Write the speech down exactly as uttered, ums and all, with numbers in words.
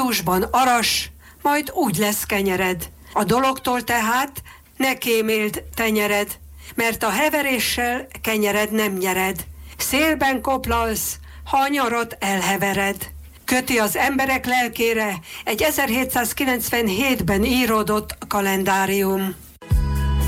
Júliusban aras, majd úgy lesz kenyered. A dologtól tehát ne kéméld tenyered, mert a heveréssel kenyered nem nyered. Szélben koplalsz, ha a nyarat elhevered. Köti az emberek lelkére egy ezerhétszázkilencvenhétben íródott kalendárium.